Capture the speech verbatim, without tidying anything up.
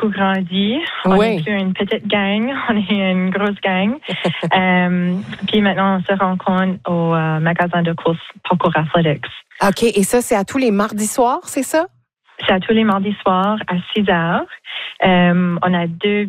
beaucoup grandi. On Oui. n'est plus une petite gang, on est une grosse gang. euh, puis maintenant, on se rencontre au euh, magasin de course Parcours Athletics. OK. Et ça, c'est à tous les mardis soirs, c'est ça? C'est à tous les mardis soirs à six heures. Euh, on a deux